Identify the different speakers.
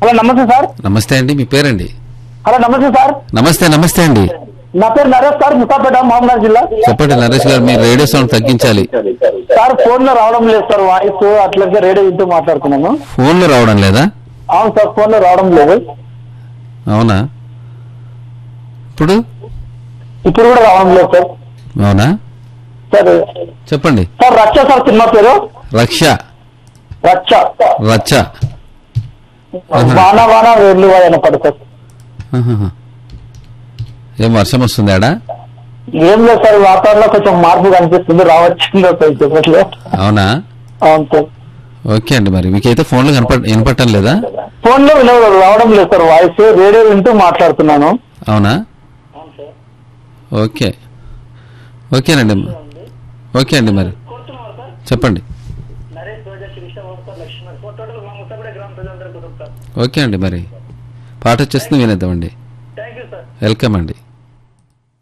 Speaker 1: Hello నమస్తే sir.
Speaker 2: నమస్తే అండి, మీ పేరండి?
Speaker 1: హలో నమస్తే సార్.
Speaker 2: నమస్తే నమస్తే అండి.
Speaker 1: నా పేరు నరేష్ సార్, ముసాపేట, మహబూబ్నగర్ జిల్లా.
Speaker 2: చెప్పండి నరేష్ గారు, మీరు రేడియో సౌండ్ తగ్గించాలి.
Speaker 1: సార్ ఫోన్ లో రావడం లేదు సార్ వాయిస్, అట్లాగే రేడియో వింటూ మాట్లాడుతున్నాను.
Speaker 2: ఫోన్ లో రావడం లేదా?
Speaker 1: అవును సార్, ఫోన్ లో రావడం లేదు.
Speaker 2: అవునా? ఇప్పుడు
Speaker 1: ఇప్పుడు కూడా రావడం లేదు సార్.
Speaker 2: అవునా?
Speaker 1: సరే
Speaker 2: చెప్పండి
Speaker 1: సార్. రక్ష సార్ సినిమా పేరు.
Speaker 2: రక్ష.
Speaker 1: రక్ష.
Speaker 2: రచ్చ.
Speaker 1: వాన వాన వెళ్ళివాయన పడు సార్.
Speaker 2: ఏం వర్షం వస్తుంది ఆడ?
Speaker 1: ఏం లేదు సార్, వాతావరణంలో కొంచెం మార్పు కనిపిస్తుంది, రావచ్చిందో చెప్పట్లే.
Speaker 2: అవునా?
Speaker 1: అవును సార్.
Speaker 2: ఓకే అండి, మరి మీకైతే ఫోన్లో వినపడటం లేదా?
Speaker 1: ఫోన్ లో రావడం లేదు సార్ వాయిస్, రేడియో వింటూ మాట్లాడుతున్నాను.
Speaker 2: అవునా? ఓకే ఓకేనండి. ఓకే అండి, మరి చెప్పండి. ఓకే అండి, మరి పాట వచ్చేస్తుంది, వినేద్దామండి. వెల్కమ్ అండి.